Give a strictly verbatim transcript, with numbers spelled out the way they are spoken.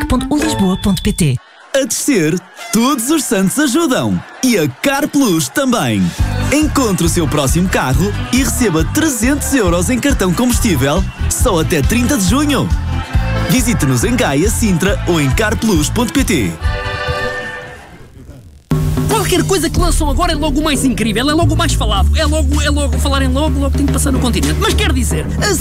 ponto u lisboa ponto pt. A descer, todos os santos ajudam. E a Car Plus também. Encontre o seu próximo carro e receba trezentos euros em cartão combustível só até trinta de junho. Visite-nos em Gaia, Sintra ou em carplus ponto pt. Qualquer coisa que lançam agora é logo o mais incrível, é logo o mais falado, é logo, é logo falar em logo, logo tem que passar no continente. Mas quer dizer, as